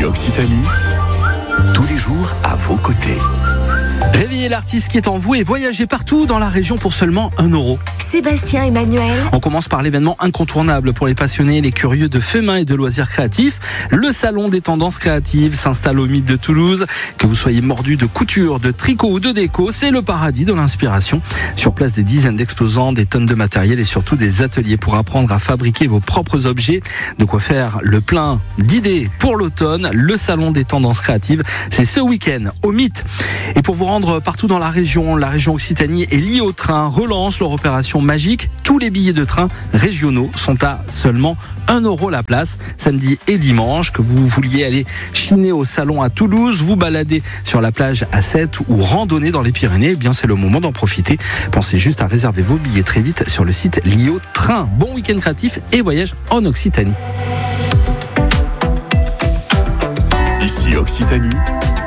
Ici Occitanie, tous les jours à vos côtés. Réveillez l'artiste qui est en vous et voyagez partout dans la région pour seulement 1 €. Sébastien Emmanuel. On commence par l'événement incontournable pour les passionnés et les curieux de faits main et de loisirs créatifs. Le Salon des tendances créatives s'installe au Mythe de Toulouse. Que vous soyez mordu de couture, de tricot ou de déco, c'est le paradis de l'inspiration. Sur place, des dizaines d'exposants, des tonnes de matériel et surtout des ateliers pour apprendre à fabriquer vos propres objets. De quoi faire le plein d'idées pour l'automne. Le Salon des tendances créatives, c'est ce week-end au Mythe. Et pour vous rendre partout dans la région Occitanie et Lio Train relance leur opération magique. Tous les billets de train régionaux sont à seulement 1 € la place, samedi et dimanche. Que vous vouliez aller chiner au salon à Toulouse, vous balader sur la plage à Sète ou randonner dans les Pyrénées, eh bien c'est le moment d'en profiter. Pensez juste à réserver vos billets très vite sur le site Lio Train. Bon week-end créatif et voyage en Occitanie. Ici Occitanie,